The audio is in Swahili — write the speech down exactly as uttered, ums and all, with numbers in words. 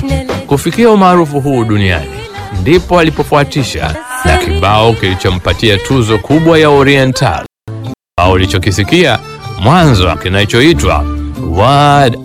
Kufikia umaarufu huu duniani ndipo alipofuatisha na kibao kilichompatia tuzo kubwa ya Oriental, au ulichokisikia mwanzo kinachoitwa What